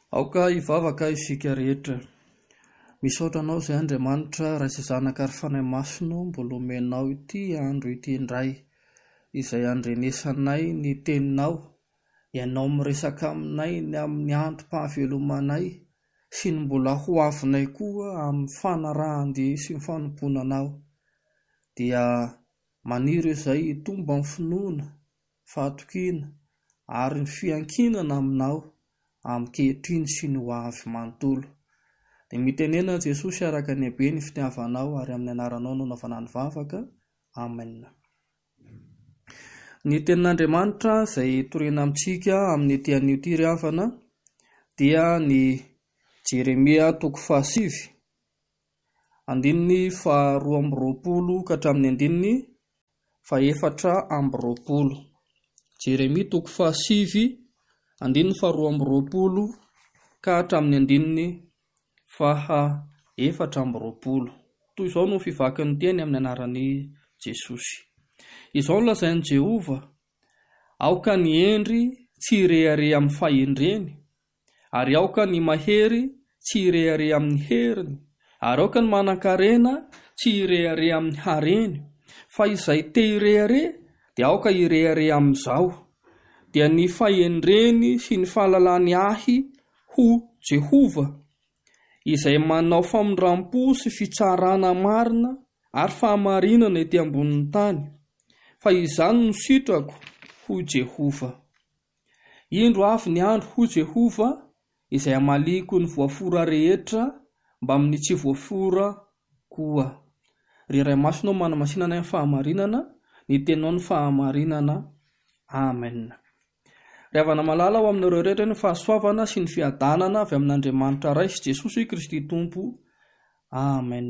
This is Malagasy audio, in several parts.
Aoka hivavaka isika rehetra. Misaotra anao izay Andriamanitra raisy zanaka ary fanahy masino mbola omenao ity andro ity indray izay andrenesanay ny teninao, ianao miresaka aminay ny amin'ny androm-pahavelomanay sy ny mbola ho avinay koa amin'ny fanarahandi sy ny fanomponanao. Dia maniry izay hitomba amin'ny finoana, fahatokiana ary ny fiankinana aminao amin'ny kehitriny sy ny ho avy manontolo. Dia mitenena Jesosy araka ny habe ny fitiavanao ary amin'ny anaranao no naovana ny vavaka. Amen. Ny tenin'Andriamanitra izay torena amintsika amin'ny ety an'io riavana dia ny Jeremia 7 andininy 2:20 ka hatramin'ny andininy 4:20. Jeremia 7 andininy 2:20 ka hatramin'ny andininy 4:20. Toy izao no fivakin'ny teny amin'ny anaran'i Jesosy. Izao no lazain'i Jehova: aoka ny endry tsy irehare amin'ny fahendreny, ary aoka ny mahery tsy irehare amin'ny heriny, ary aoka ny manan-karena tsy irehare amin'ny hareny, fa izay te irehare dia aoka irehare amin'izao, dia ny fahendreny sy ny fahalalany ahy ho Jehova, izay manao famondram-po sy fitsarana marina ary fahamarinana ety ambonin'ny tany, fa izany no sitrako ho Jehova. Indro avy ny andro ho Jehova izay amaliko ny voafora rehetra mba amin'ny tsy voafora koa. Ry Ray Masonao manamasinana ny fahamarinana, ny tenao ny fahamarinana. Amen. Ravana malala ho aminareo rehetra ny fahasoavana sy ny fiadanana avy amin'Andriamanitra ray sy Jesosy Kristy Tompo. Amen.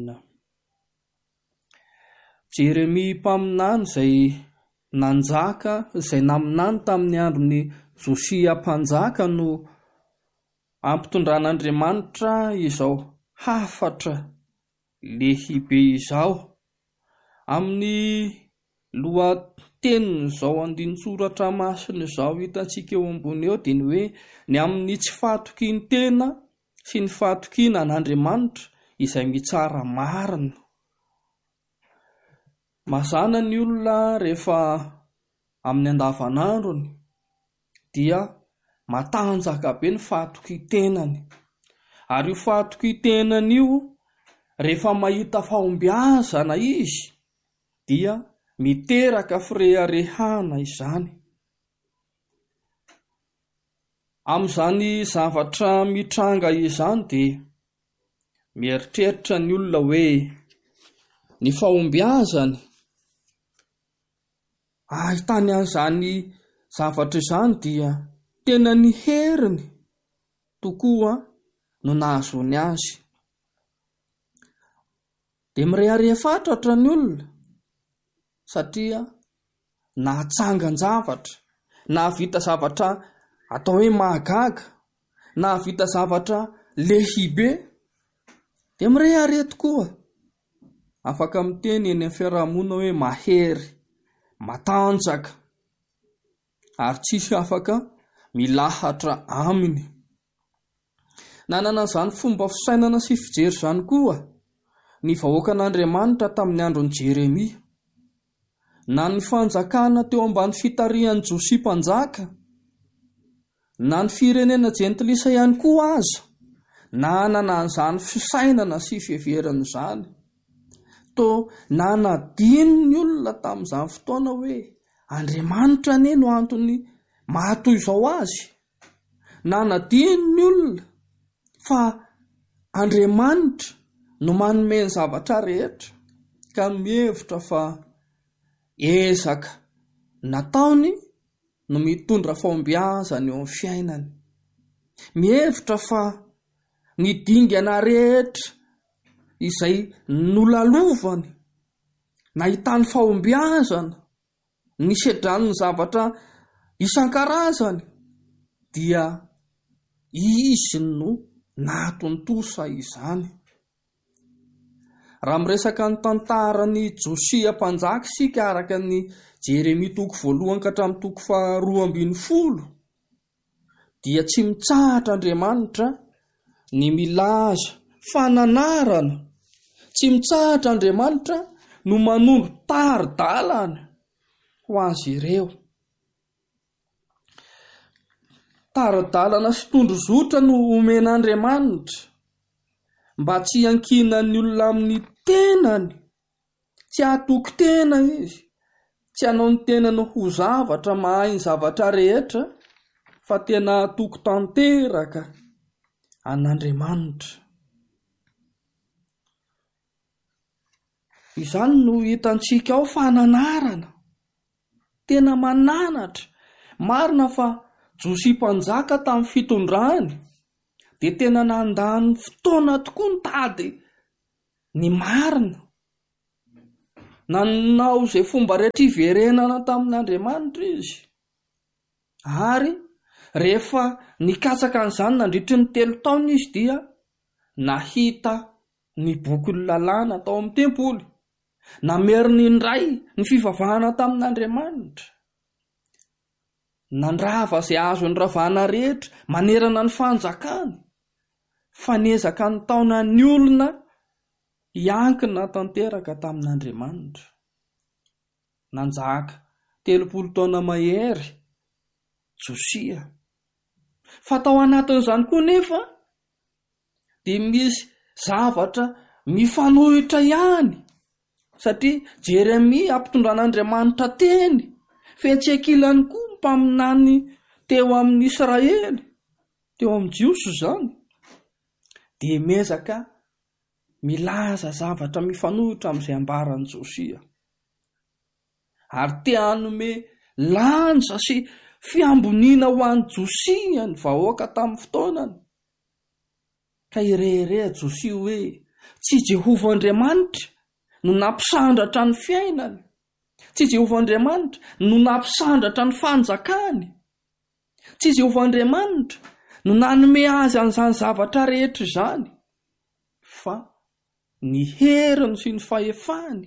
Jeremia mpaminany izay nanjaka, izay naminany tamin'ny andron'ny Josia mpanjaka no ampitondran'Andriamanitra izao hafatra lehibe izao. Amin'ny lohateniny izao andinin-tsoratra masina izao hitantsika eo ambony eo dia ny hoe: ny amin'ny tsy fahatokiany tena sy ny fahatokiana an'Andriamanitra izay mitsara marina. Mazana ny olona rehefa amin'ny andavanandrony dia matanjaka be ny fahatoki-tenany, ary io fahatoki-tenany io rehefa mahita fahombiazana izy dia miteraka fireharehana izany. Amin'izany zavatra mitranga izany dia mieritreritra ny olona hoe ny fahombiazany ahitany an'izany zavatra izany dia tena ny heriny tokoa no nahazony azy. Dia mirehareha fatratra ny olona satria nahatsangan-javatra, nahavita zavatra atao hoe mahagaga, nahavita zavatra lehibe, dia mirehareha tokoa. Afaka miteny eny amin'ny fiarahamonina hoe mahery, matanjaka, ary tsisy afaka milahatra aminy. Nanana izany fomba fisainana sy fijery izany koa ny vahoakan'Andriamanitra tamin'ny andron'i Jeremia. Na ny fanjakana teo ambany fitarihan'i Josia mpanjaka, na ny firenena jentilisa ihany koa aza, nanana an'izany fisainana sy fiheverana izany. Nanadino ny olona tamin'izany fotoana hoe Andriamanitra anie no antony mahatoy izao azy. Nanadino ny olona fa Andriamanitra no manome ny zavatra rehetra, ka mihevitra fa ezaka nataony no mitondra fahombiazana eo amin'ny fiainany. Mihevitra fa ny dingana rehetra izay nolalovany, nahitany fahombiazana, nisedrany zavatra isan-karazany, dia izy no nahatontosa izany. Raha miresaka ny tantaran'ny Josia mpanjaka isika araka ny Jeremia 1 ka hatramin'ny 2:20 dia tsy mitsahatra Andriamanitra ny milaza fananarana, tsy mitsahatra Andriamanitra no manondro tari-dalana ho azy ireo. Tari-dalana sy tondrozotra no omen'Andriamanitra mba tsy hankina ny olona amin'ny tenany, tsy hatoky tena izy, tsy hanao ny tenany ho zavatra mahay ny zavatra rehetra, fa tena hatoky tanteraka an'Andriamanitra. Izany no hitantsika ao fananarana, tena mananatra. Marina fa Josia mpanjaka tamin'ny fitondrany dia tena nandany fotoana tokoa ny tady ny marina, nanao izay fomba rehetra iverenana tamin'Andriamanitra izy, ary rehefa nikatsaka an'izany nandritry ny 3 taona izy dia nahita ny bokin'ny lalàna tao amin'ny tempoly, nameriny indray ny fivavahana tamin'Andriamanitra, nandrava izay azo ny ravana rehetra manerana ny fanjakany, fanezaka ny taona ny olona hiankina tanteraka tamin'Andriamanitra. Nanjaka 30 taona mahery Josia. Fa tao anatin'izany koa nefa dia misy zavatra mifanohitra ihany, satria Jeremia ampitondran'Andriamanitra teny fihetsehakilany koa mpaminany teo amin'ny Israely, teo amin'ny Jiosy izany, dia miezaka milaza zavatra mifanohitra amin'izay ambaran'i Josia, ary te hanome lanja sy fiamboniana ho an'i Josia ny vahoaka tamin'ny fotoanany. Ka ireherea Josia hoe tsy Jehovah Andriamanitra no nampisandratra ny fiainany, tsy Jehovah Andriamanitra no nampisandratra ny fanjakany, tsy Jehovah Andriamanitra no nanome azy an'izany zavatra rehetra izany, fa ny heriny sy ny fahefany.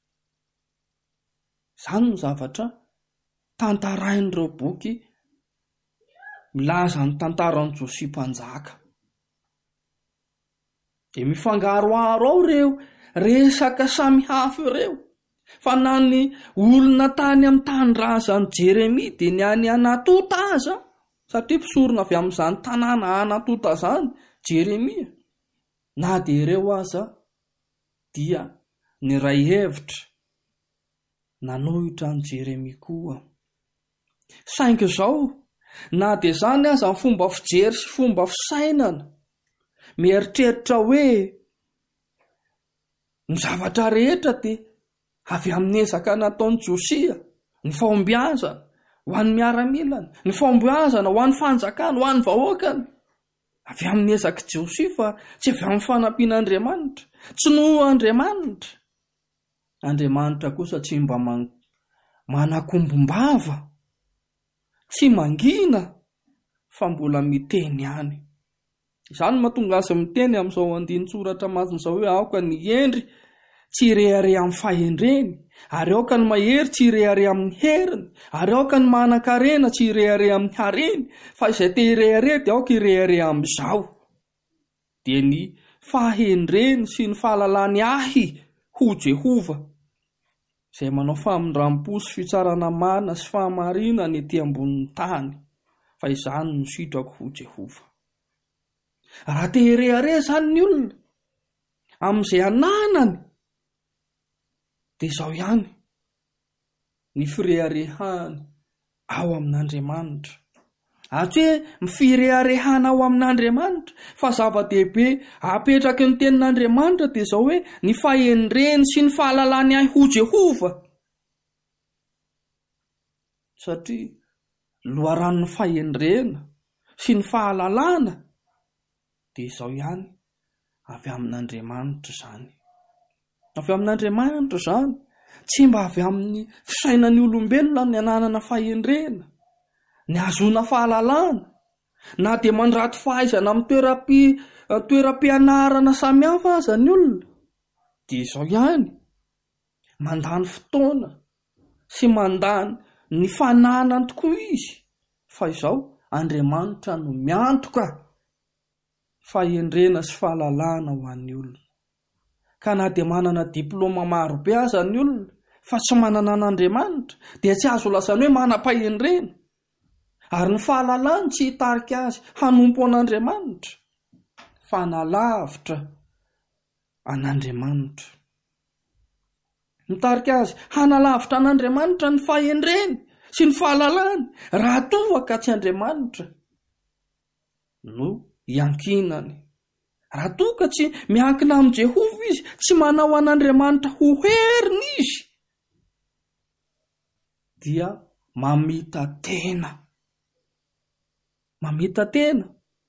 Izany no zavatra tantarain'ireo boky milaza ny tantaran'i Josia mpanjaka. Dia mifangaroaro ao ireo resaka samy hafa ireo, fa na ny olona tany amin'ny tanindrazan'i Jeremia dia ny any Anatota aza, satria mpisorona avy amin'izany tanàna Anatota izany Jeremia, na dia ireo aza dia ny ray hevitra nanohitra an'i Jeremia koa. Saingy izao, na dia izany aza ny fomba fijery sy fomba fisainana, mieritreritra hoe ny zavatra rehetra dia avy amin'ny ezaka nataon'i Josia, ny fahombiazana ho an'ny miaramilana, ny fahombiazana ho an'ny fanjakana, ho an'ny vahoakany, avy amin'ny ezaka Josia fa tsy avy amin'ny fanampian'Andriamanitra, tsy noho Andriamanitra. Andriamanitra kosa tsy mba manakombombava, tsy mangina, fa mbola miteny ihany. Izany mahatonga azy miteny amin'izao andinin-tsoratra matin'izao hoe aoka ny endry tsy irehare amin'ny fahendreny, ary aoka ny mahery tsy irehare amin'ny heriny, ary aoka ny manan-karena tsy irehare amin'ny hareny, fa izay te irehare dia aoka irehare amin'izao, dia ny fahendreny sy ny fahalalany ahy ho Jehova, izay manao famindram-po sy fitsarana marina sy fahamarinana ety ambonin'ny tany, fa izany no sitrako ho Jehova. Raha te hirehare izany ny olona amin'izay ananany, dia izao ihany ny fireharehany ao amin'Andriamanitra. Tsy hoe mifireharehana ao amin'Andriamanitra, fa zava-dehibe apetraky ny tenin'Andriamanitra dia izao hoe ny fahendreny sy ny fahalalany ahy ho Jehova. Satria loharan'ny fahendrena sy ny fahalalana dia izao ihany avy amin'Andriamanitra izany. Avy amin'Andriamanitra izany, tsy mba avy amin'ny fisainan'ny olombelona ny ananana fahendrena, ny azona fahalalana, na dia mandraty fahaizana amin'ny toeram-pianarana samihafa aza ny olona, dia izao ihany mandany fotoana sy mandany ny fananany tokoa izy, fa izao Andriamanitra no miantoka fahendrena sy fahalalana ho an'ny olona. Ka na dia manana diplôma maro be aza ny olona fa tsy manana an'Andriamanitra dia tsy azo lazaina hoe manam-pahendrena. Ary ny fahalalany tsy hitarika azy hanompo an'Andriamanitra fa nalavitra an'Andriamanitra. Mitarika azy hanalavitra an'Andriamanitra ny fahendreny sy ny fahalalany raha toa ka tsy Andriamanitra no iankinany. Raha toa ka tsy miankina amin'ny Jehova izy, tsy manao an'Andriamanitra ho heriny izy, dia mamita tena. Mamita tena.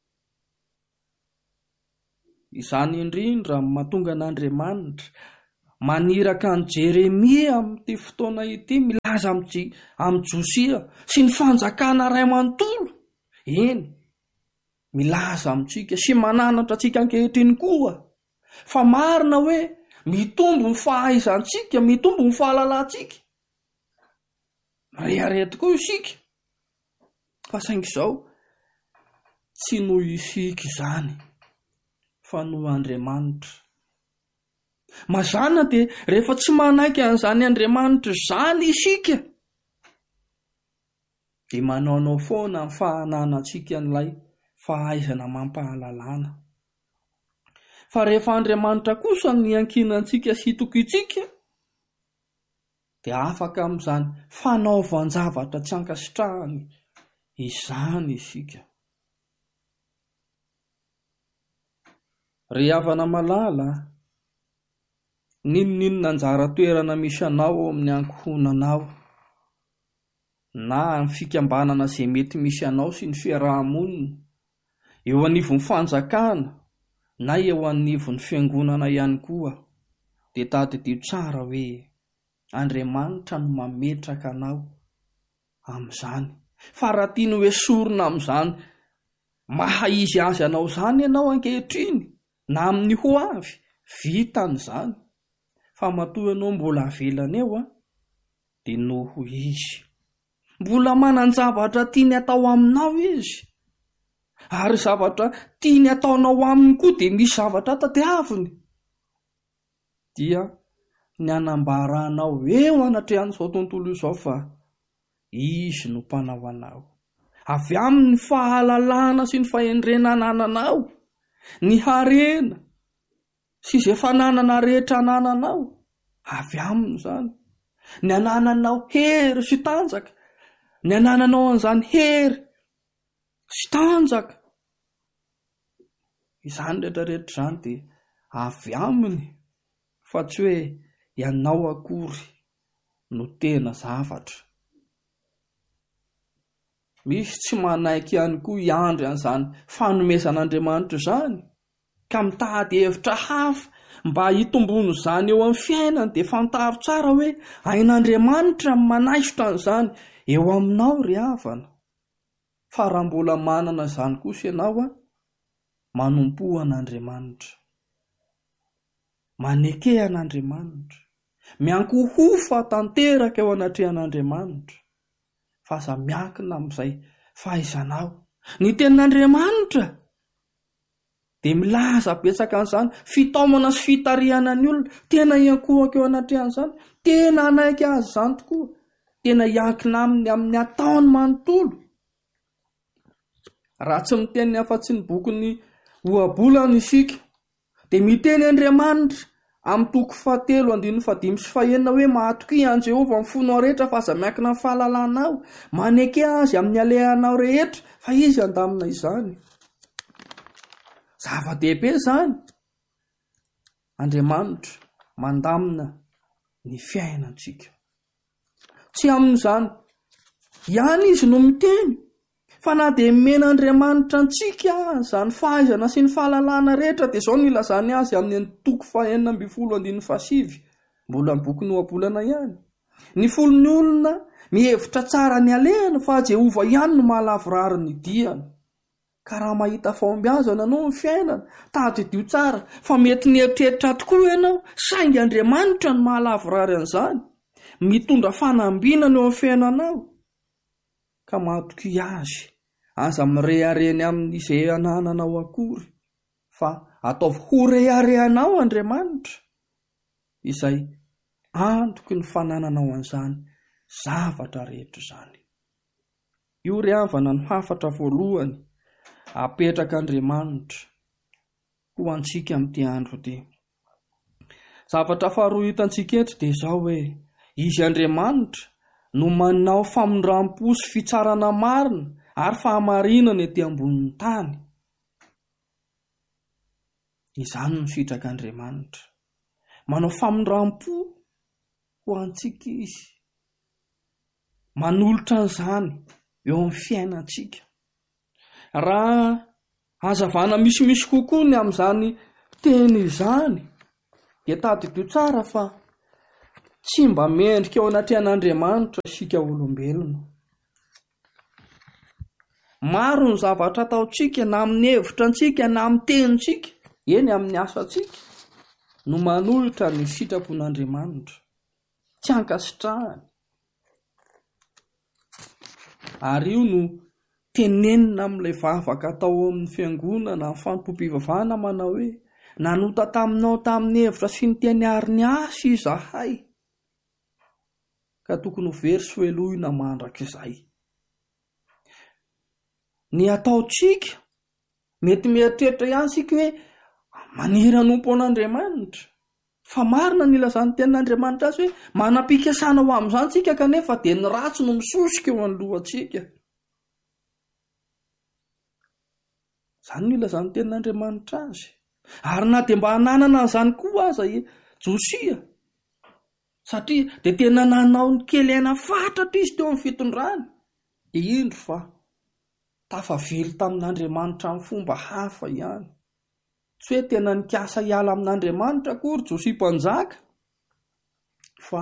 Izany indrindra mahatonga an'Andriamanitra maniraka an Jeremia amin'ity fotoana ity milaza amin'ny Josia sy ny fanjakana ray amanontolo. Eny, milaza amintsika sy mananatra antsika ankehitriny koa fa marina hoe mitombo ny fahaizantsika, mitombo ny fahalalantsika. Reharety koa isika. Fa saingy izao tsy no isika izany fa no Andriamanitra. Mazana dia rehefa tsy manaiky an'izany Andriamanitra izany isika dia manaonao foana ny fahananantsika n'ilay fahaizana mampahalalana. Fa rehefa Andriamanitra kosa ny iankinantsika sy tokitsika dia afaka amin'izany fanaovan-javatra tsy ankasitrahany izany isika. Ry havana malala, ninon'inona anjara toerana misy anao ao amin'ny ankohonanao na amin'ny fikambanana izay mety misy anao sy ny fiarahamonina, eo anivon'ny fanjakana na eo anivon'ny fiangonana ihany koa, dia tadidio tsara hoe Andriamanitra no mametraka anao amin'izany. Fa raha tiany hoe sorona amin'izany maha izy azy anao izany ianao ankehitriny na amin'ny ho avy, vitan'izany. Fa matoa ianao mbola avelany eo dia noho izy. Mbola manan-javatra tiany atao aminao izy. Ary zavatra tiany ataonao aminy koa dia misy zavatra tadiaviny. Dia ny anambaranao eo anatrehan'izao tontolo izao fa izy no mpanao anao. Avy amin'ny fahalalana sy ny fahendrena anananao, ny harena sy izay fananana rehetra anananao, avy aminy izany. Ny anananao hery sy tanjaka, ny anananao an'izany hery sy tanjaka, izany rehetrarehetra izany dia avy aminy, fa tsy hoe ianao akory no tena zavatra. Misy tsy manaiky ihany koa hiandry an'izany fanomezan'Andriamanitra izany ka mitady hevitra hafa mba hitombony izany eo amin'ny fiainany, dia fantaro tsara hoe ain'Andriamanitra manaisotra an'izany eo aminao ry havana. Fa raha mbola manana izany kosa ianao manompo an'Andriamanitra, maneke an'Andriamanitra, miankohofa tanteraka eo anatrehan'Andriamanitra, fa aza miankina amin'izay fahaizanao ny tenin'Andriamanitra. Dia milaza betsaka an'izany fitaomana sy fitarihana ny olona, tena iankohaka eo anatrehan'izany, tena anaiky azy izany tokoa, tena iankina aminy amin'ny ataony manontolo. Raha tsy miteny afa-tsy ny bokin'ny ohabolana isika, dia miteny Andriamanitra amin'ny toko 7:5-6 hoe mahatoky an Jehova amin'ny fonao rehetra fa aza miankina amin'ny fahalalànao, maneke azy amin'ny alehanao rehetra fa izy andamina izany. Zava-dehibe izany. Andriamanitra mandamina ny fiainantsika. Tsy amin'izany ihany izy no miteny, fa na dia men'Andriamanitra antsika izany fahaizana sy ny fahalalana rehetra, dia izao nilazany azy amin'ny toko 4:7, mbola ny boky ny ohabolana ihany. Ny folon'ny olona mihevitra tsara ny alehana fa Jehova ihany no mahalavorary ny diany. Ka raha mahita fahombiazana ianao ny fiainana, tadidio tsara fa mety nieritreritra tokoa ianao, saingy Andriamanitra no mahalavorary an'izany, mitondra fanambinana eo amin'ny fiainanao, ka mahatoky azy aza mirehareny amin'izay anananao akory, fa ataovy ho reharehanao Andriamanitra, izay antoky ny fanananao an'izany zavatra rehetra izany. Io ry havana no hafatra voalohany apetraka Andriamanitra ho antsika amin'ity andro ity. Zavatra faharoa hitantsika eto dia izao hoe izy Andriamanitra no manao famondram-po sy fitsarana marina ary fahamarinana ety ambonin'ny tany. Izany no sitrakan'Andriamanitra, manao famondram-po ho antsika izy, manolotra an'izany eo amin'ny fiainantsika. Raha hazavana misimisy kokoa ny amin'izany teny izany, dia tadidiko tsara fa tsy mba mendrika ao anatrehan'Andriamanitra isika olombelona. Maro ny zavatra ataontsika na amin'ny hevitra antsika na amin'ny tenintsika, eny amin'ny asantsika, no manolotra ny sitrapon'Andriamanitra, tsy ankasitrahany. Ary io no tenenina amin'ilay vavaka atao amin'ny fiangonana ny fanompoam-pivavahana manao hoe nanota taminao tamin'ny hevitra sy ny teny ary ny asa izahay, ka tokony ho very sy hoelohina mandrakizay. Ny ataontsika mety mieritreritra ihany sika hoe maniry hanompo an'Andriamanitra, fa marina ny ilazan'ny tenin'Andriamanitra azy hoe manam-pikasana ho amin'izany tsika, kanefa dia ny ratsy no misosika eo anolohantsika. Izany no ilazan'ny tenin'Andriamanitra azy. Ary na dia mba hananana an'izany koa aza Josia, satria dia tena nanao ny kely aina fatratra izy teo amin'ny fitondrany, dia indro fa tafavily tamin'Andriamanitra amin'ny fomba hafa ihany. Tsy hoe tena nikasa hiala amin'Andriamanitra akory Josia mpanjaka, fa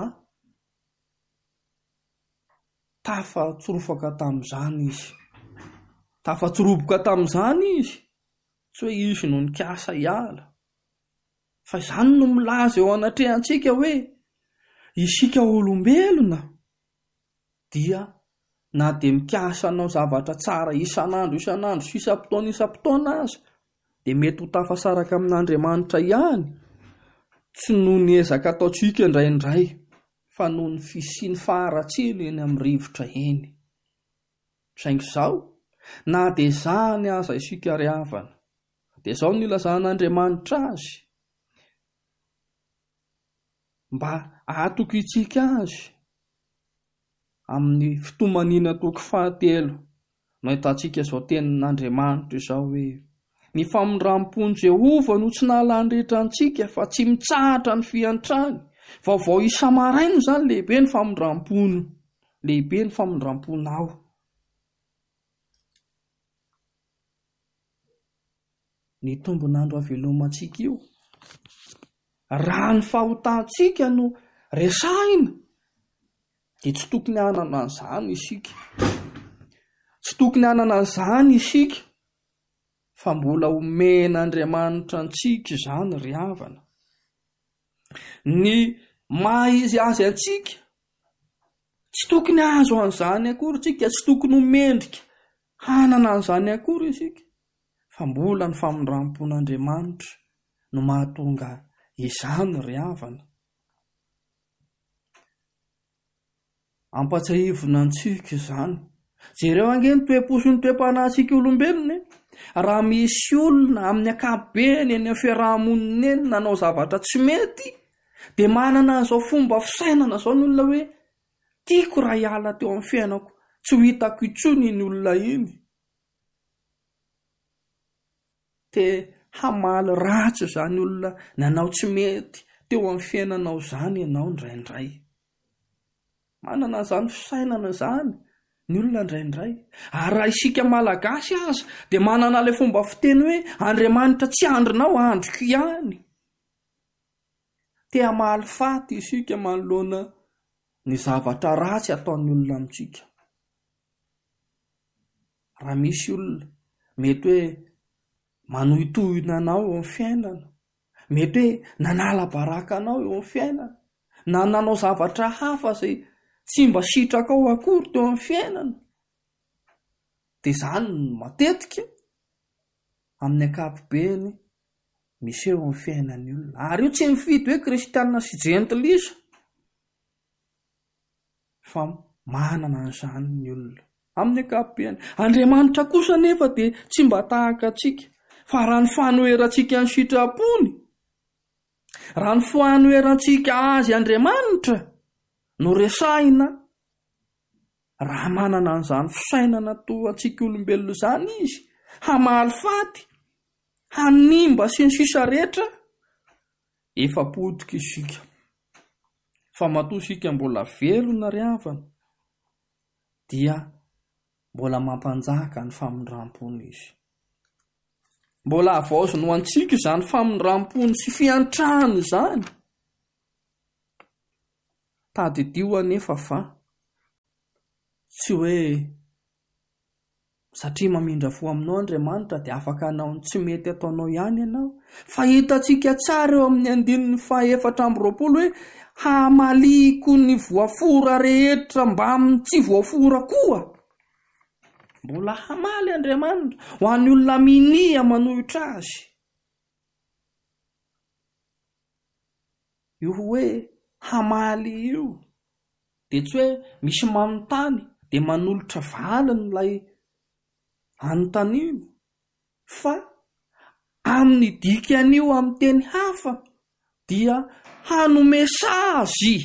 tafatsirofaka tamin'izany izy, tafatsiroboka tamin'izany izy, tsy hoe izy no nikasa hiala. Fa izany no milaza eo anatrehantsika hoe isika olombelona dia na dia mikasa anao zavatra tsara isan'andro sy isam-potoana aza, dia mety ho tafasaraka amin'Andriamanitra ihany, tsy noho ny ezaka ataontsika indraindray, fa noho ny fisiany faharatsiana eny amin'ny rivotra eny. Saingy izao, na dia izany aza isika ry havana, dia izao no ilazan'Andriamanitra azy, mba atoky itsika azy amin'ny fitomanina toko 7 no ahitantsika izao tenin'Andriamanitra izao hoe ny famondram-pon'i Jehova no tsy nahalany rehetra antsika, fa tsy mitsahatra ny fiantrany. Vaovao isa-maraina izany lehibe ny famondram-pono, lehibe ny famondram-ponao. Ny tombon'andro havelomantsika io, raha ny fahotantsika no resahina, dia tsy tokony hanana an'izany isika. Tsy tokony hanana an'izany isika, fa mbola omen'Andriamanitra antsika izany ry havana. Ny maha izy azy antsika, tsy tokony azo an'izany akory isika, tsy tokony homendrika hanana an'izany akory isika, fa mbola ny famondram-pon'Andriamanitra no mahatonga izany ry havana. Ampatsahivina antsika izany. Jereo ange ny toe-po sy ny toe-panahintsika olombelona, raha misy olona amin'ny ankapobeny eny amin'ny fiarahamonina eny nanao zavatra tsy mety, dia manana an'izao fomba fisainana izao ny olona hoe tiako raha hiala teo amin'ny fiainako, tsy ho hitako intsony iny olona iny. Dia hamaly ratsy izany olona nanao tsy mety teo amin'ny fiainanao izany ianao indraindray. Manana izany fisainana izany ny olona indraindray. Ary raha isika malagasy aza dia manana ilay fomba fiteny hoe Andriamanitra tsy andrinao andriko ihany. Te hamaly faty isika manoloana ny zavatra ratsy ataon'ny olona amintsika. Raha misy olona mety hoe manohitohina anao eo amin'ny fiainana, mety hoe nanala baraka anao eo amin'ny fiainana, na nanao zavatra hafa izay tsy mba sitraka ao akory teo amin'ny fiainana, dia izany matetika amin'ny ankapobeny misy eo amin'ny fiainan'ny olona. Ary io tsy mifidy hoe kristianina sy jentilisa, fa manana an'izany ny olona amin'ny ankapobeny. Andriamanitra kosa nefa dia tsy mba tahaka antsika, fa raha ny fanoherantsika ny sitrapony, raha ny fanoherantsika azy Andriamanitra no resahina, raha manana an'izany fisainana toa antsika olombelona izany izy, hamaly faty, hanimba sy ny sisa rehetra, efa potika isika. Fa matoa isika mbola velona ry havana, dia mbola mampanjaka ny famondram-pony izy. Mbola avaozy no antsika izany famondram-pony sy fiantrahany izany. Tadidio anefa fa tsy hoe satria mamindra fo aminao Andriamanitra dia afaka hanao ny tsy mety ataonao ihany ianao, fa hitantsika tsara eo amin'ny 4:20 hoe hamaliko ny voafora rehetra mba amin'ny tsy voafora koa. Mbola hamaly Andriamanitra ho an'ny olona minia manohitra azy. Io hoe hamaly io dia tsy hoe misy manontany dia manolotra valiny ilay anontaniana, fa amin'ny dikan'io amin'ny teny hafa dia hanome sazy,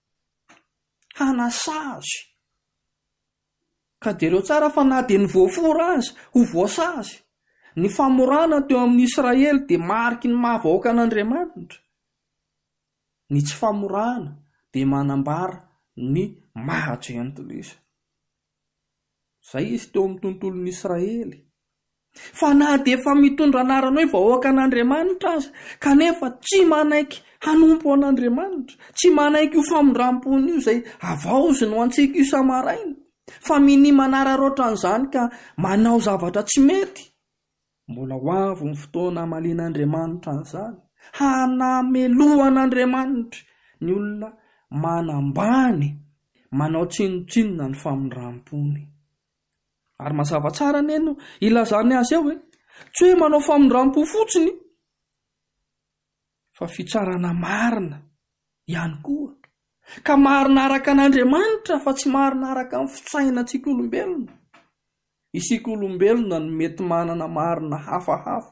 hanasazy. Ka dia ireo tsara fa na dia ny voafora azy ho voasazy. Ny famorana teo amin'ny Israely dia mariky ny mahavahoaka an'Andriamanitra. Ny tsy famorana dia manambara ny mahajentilisa. Izay izy teo amin'ny tontolon'ny Israely. Fa na dia efa mitondra anarana hoe vahoaka an'Andriamanitra azy, kanefa tsy manaiky hanompo an'Andriamanitra, tsy manaiky io famondram-pony io izay avaozy no antsika isa-maraina, fa minia manararoatra an'izany ka manao zavatra tsy mety. Mbola ho avy ny fotoana hamalian'Andriamanitra an'izany, hanamelohan'Andriamanitra ny olona manambany, manao tsinotsinona ny famondram-pony. Ary mazava tsara neno ilazany azy eo hoe tsy hoe manao famondram-po fotsiny, fa fitsarana marina ihany koa. Ka marina araka an'Andriamanitra fa tsy marina araka amin'ny fisainantsika olombelona. Isika olombelona no mety manana marina hafahafa,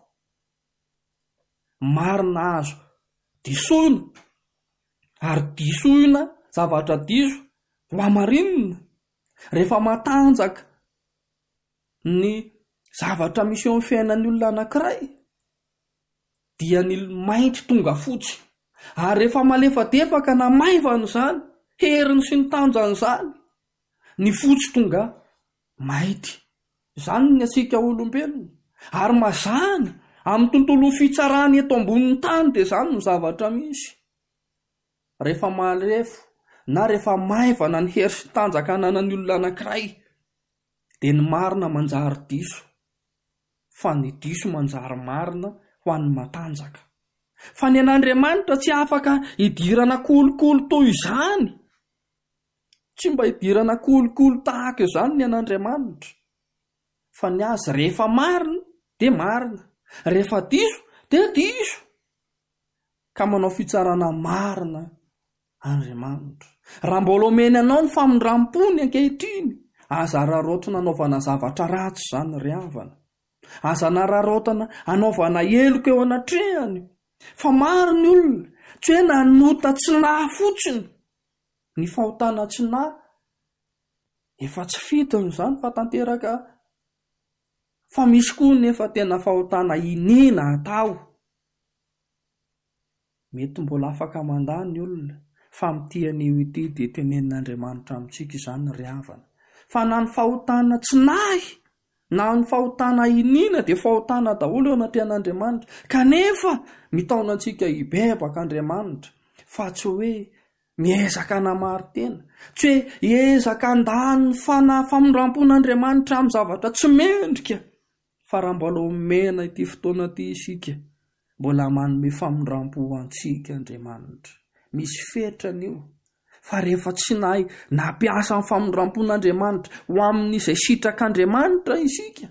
marina azo disoina, ary disoina zavatra diso ho amarinina. Rehefa matanjaka ny zavatra misy eo amin'ny fiainan'ny olona anankiray dia ny maitry tonga fotsy, ary rehefa malefadefaka na maivana izany, heriny sy ny tanjan'izany, ny fotsy tonga maity. Izany ny antsika olombelona. Ary mazana amin'ny tontolo fitsarany eto ambonin'ny tany dia izany ny zavatra misy. Rehefa malefo na rehefa maivana ny hery sy tanjaka ananan'ny olona anankiray dia ny marina manjary diso, fa ny diso manjary marina ho an'ny matanjaka. Fa ny an'Andriamanitra tsy afaka hidirana kolokolo toy izany. Tsy mba hidirana kolokolo tahaka izany ny an'Andriamanitra. Fa ny azy rehefa marina dia marina, rehefa diso dia diso. Ka manao fitsarana marina Andriamanitra. Raha mbola omeny anao ny famondram-pony ankehitriny, aza rarotina anaovana zavatra ratsy izany ry havana. Aza nararotina anaovana heloka eo anatrehany. Fa maro ny olona tsy hoe nanota tsinahy fotsiny. Ny fahotana tsinahy efa tsy fitony izany fa tanteraka, fa misy koa nefa tena fahotana inina atao. Mety mbola afaka mandany ny olona, fa amin'ity anio ity dia tenen'Andriamanitra amintsika izany ry havana. Fa na ny fahotana tsinahy na ny fahotana inina dia fahotana daholo eo anatrehan'Andriamanitra. Kanefa mitaona antsika hibebaka Andriamanitra, fa tsy hoe miezaka hanamary tena, tsy hoe hiezaka handany ny famondram-pon'Andriamanitra amin'ny zavatra tsy mendrika. Fa raha mbola omena ity fotoana ity isika, mbola manome famondram-po antsika Andriamanitra. Misy fetrany io, fa rehefa tsy nahay nampiasa amin'ny famondram-pon'Andriamanitra ho amin'izay sitrak'Andriamanitra isika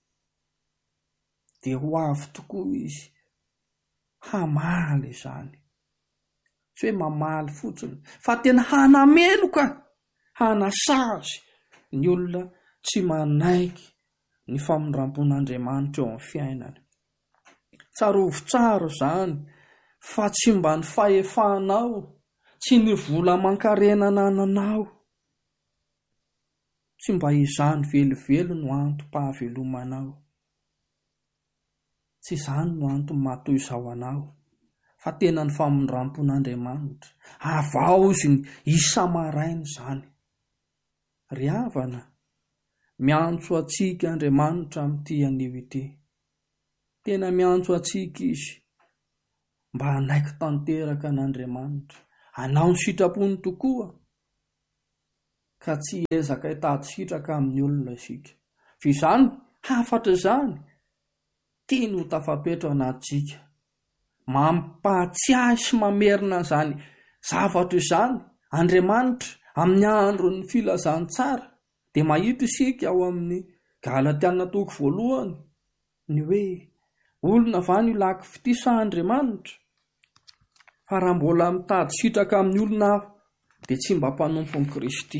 dia ho avy tokoa izy hamaly izany. Tsy hoe mamaly fotsiny fa tena hanameloka, hanasazy ny olona tsy manaiky ny famondram-pon'Andriamanitra eo amin'ny fiainany. Tsarovy tsara izany fa tsy mba ny fahefanao, tsy ny vola aman-karena nananao, tsy mba izany velivelo no antom-pahavelomanao, tsy izany no antom-matoy izao anao, fa tena ny famondram-pon'Andriamanitra. Avao izy isa-maraina izany. Ry havana, miantso atsika Andriamanitra amin'ity anio ity. Tena miantso atsika izy mba hanaiky tanteraka an'Andriamanitra, hanao ny sitrapony tokoa, ka tsy ezaka hitady sitraka amin'ny olona isika. Fa izany, hafatra izany, tiany ho tafapetra anatsika, mampatsiahy sy mamerina izany zavatra izany Andriamanitra amin'ny andron'ny filazantsara. Dia mahita isika ao amin'ny Galatiana 3:1 ny hoe olona vany io laky fitisahan'Andriamanitra, fa raha mbola mitady sitraka amin'ny olona hafa dia tsy mba mpanompo ny Kristy.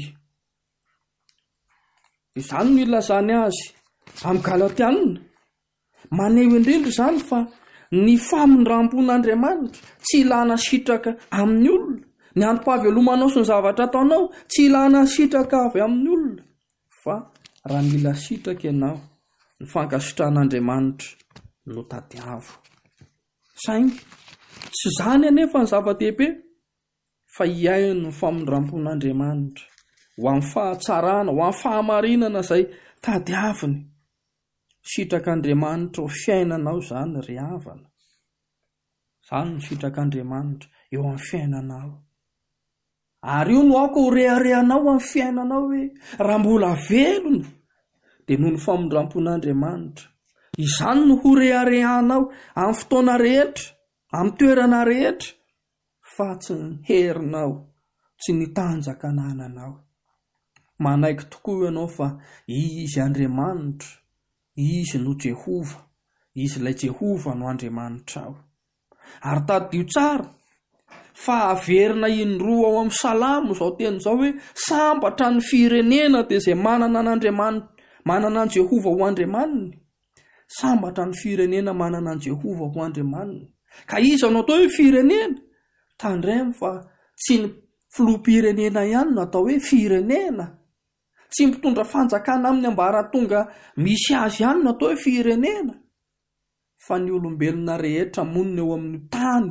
Izany no ilazany azy amin'ny Galatiana. Maneho indrindra izany fa ny famondram-pon'Andriamanitra tsy ilana sitraka amin'ny olona. Ny antom-pahavelomanao sy ny zavatra ataonao tsy ilana sitraka avy amin'ny olona, fa raha mila sitraka ianao, ny fankasitrahan'Andriamanitra no tadiavo. Saingy tsy izany anefa ny zava-dehibe, fa hiaino ny famondram-pon'Andriamanitra ho amin'ny fahatsarana, ho amin'ny fahamarinana izay tadiaviny. Sitrak'Andriamanitra ho fiainanao izany ry havana. Izany ny sitrak'Andriamanitra eo amin'ny fiainanao. Ary io no aoka ho reharehanao amin'ny fiainanao hoe raha mbola velona dia noho ny famondram-pon'Andriamanitra. Izany no ho reharehanao amin'ny fotoana rehetra, amin'ny toerana rehetra, fa tsy ny herinao, tsy ny tanjaka anananao. Manaiky tokoa ianao fa izy Andriamanitra, izy no Jehova, izy ilay Jehova no Andriamanitrao. Ary tadio tsara fa averina indroa ao amin'ny Salamo izao teny izao hoe sambatra ny firenena dia izay manana an'Andriamanitra, manana an Jehova ho Andriamaniny. Sambatra ny firenena manana an Jehova ho Andriamaniny. Ka iza no atao hoe firenena? Tandremo fa tsy ny filoham-pirenena ihany no atao hoe firenena. Tsy mitondra fanjakana amin'ny ambaratonga misy azy ihany no atao hoe firenena, fa ny olombelona rehetra monina eo amin'ny tany,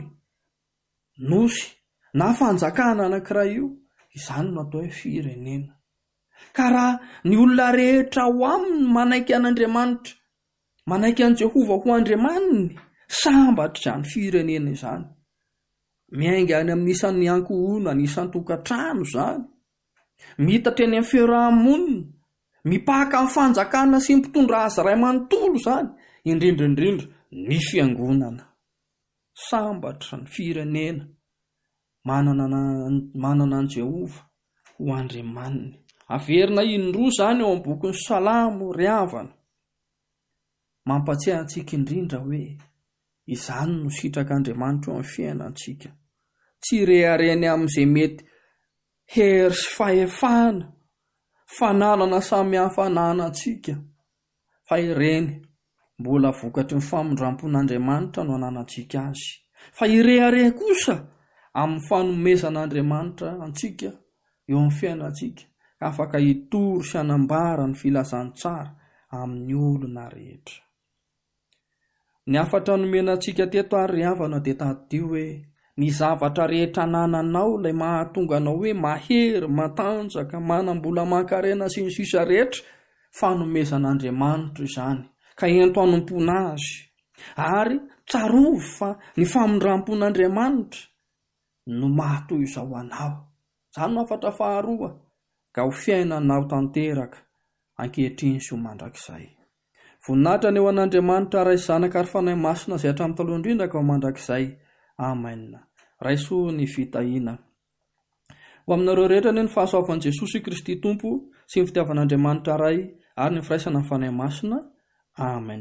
nosy na fanjakana anankiray io, izany no atao hoe firenena. Ka raha ny olona rehetra ho aminy manaiky an'Andriamanitra, manaiky an Jehova ho Andriamaniny, sambatra izany firenena izany. Miainga any amin'ny isan'ny ankohona, ny isan'ny tokantrano izany. Mitatra eny amin'ny fiarahamonina, mipaka amin'ny fanjakana sy mpitondra azy iray manontolo izany, indrindra ny fiangonana. Sambatra ny firenena manana an Jehova ho Andriamaniny. Averina indroa izany eo amin'ny bokin'ny Salamo ry havana. Mampatsiahy antsika indrindra hoe izany no sitrak'Andriamanitra eo amin'ny fiainantsika. Tsy rehareny amin'izay mety hery sy fahefana, fananana samy hafa ananantsika, fa ireny mbola vokatry ny famondram-pon'Andriamanitra no ananantsika azy. Fa irehareha kosa amin'ny fanomezan'Andriamanitra antsika eo amin'ny fiainantsika, afaka hitory sy hanambara ny filazantsara amin'ny olona rehetra. Ny afatra nomena antsika teto ary havana dia tadio hoe ny zavatra rehetra nananao ilay mahatonga anao hoe mahery, matanjaka, manam-bola aman-karena sy ny sisa rehetra, fanomezan'Andriamanitra izany, ka ento hanompoana azy. Ary tsarovy fa ny famondram-pon'Andriamanitra no mahatoy izao anao. Izany no afatra faharoa, ka ho fiainanao tanteraka ankehitriny sy ho mandrakizay. Voninahitra ny eo an'Andriamanitra ray zanaka ary fanahy masina izay hatramin'ny taloha indrindra ka ho mandrakizay. Amen. Raisoa ny fitahiana. ho aminareo rehetra ny fahasoavan'i Jesosy Kristy Tompo sy ny fitiavan'Andriamanitra Ray ary ny firaisana ny fanahy masina. Amen.